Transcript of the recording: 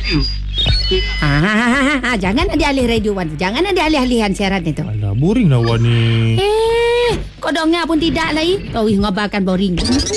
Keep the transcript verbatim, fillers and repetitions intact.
Ha, ha, ha, ha, ha. Jangan ada alih radio Wan. Jangan ada alih-alihan siaran itu. Alah, boring lah Wan ni. Eh, kau dengar pun tidak lagi. Kau ih ngabarkan boring.